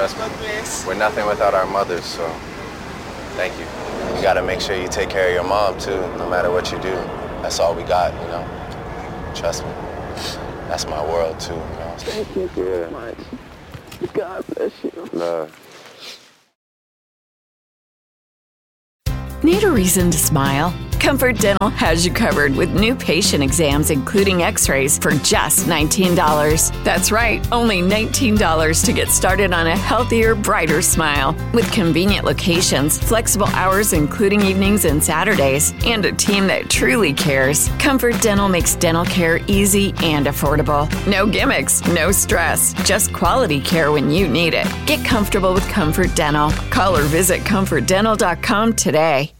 Trust me. We're nothing without our mothers, so thank you. You gotta make sure you take care of your mom, too, no matter what you do. That's all we got, you know? Trust me. That's my world, too, you know? Thank you so much. God bless you. Love. Need a reason to smile? Comfort Dental has you covered with new patient exams, including x-rays, for just $19. That's right, only $19 to get started on a healthier, brighter smile. With convenient locations, flexible hours including evenings and Saturdays, and a team that truly cares, Comfort Dental makes dental care easy and affordable. No gimmicks, no stress, just quality care when you need it. Get comfortable with Comfort Dental. Call or visit ComfortDental.com today.